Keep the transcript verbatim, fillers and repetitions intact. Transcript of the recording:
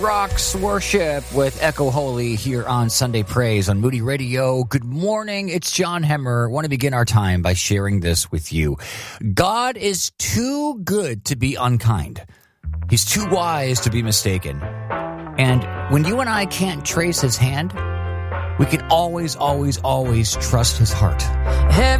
Rocks Worship with Echo Holy here on Sunday Praise on Moody Radio. Good morning. It's John Hemmer. I want to begin our time by sharing this with you. God is too good to be unkind. He's too wise to be mistaken. And when you and I can't trace his hand, we can always, always, always trust his heart. Heaven